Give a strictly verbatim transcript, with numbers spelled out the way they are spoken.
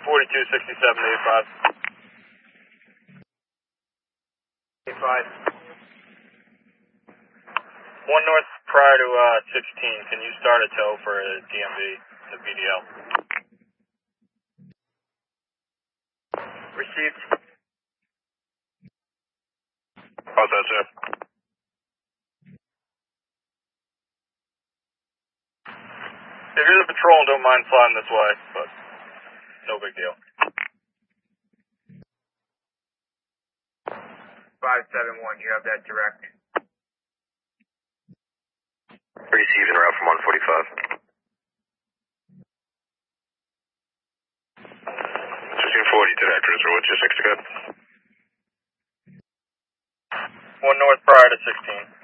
forty-two sixty-seven to eighty-five. eighty-five. One north prior to uh, sixteen. Can you start a tow for a D M V to B D L? Received. How's that, sir? If you're the patrol, don't mind flying this way, but no big deal. five seven one, you have that direct. Received en route from one forty-five. sixteen forty to that cruiser, what's your six to good? One north prior to sixteen.